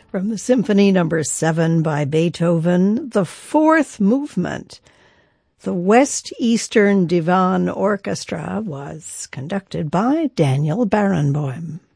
From the Symphony No. 7 by Beethoven, the fourth movement. The West Eastern Divan Orchestra was conducted by Daniel Barenboim.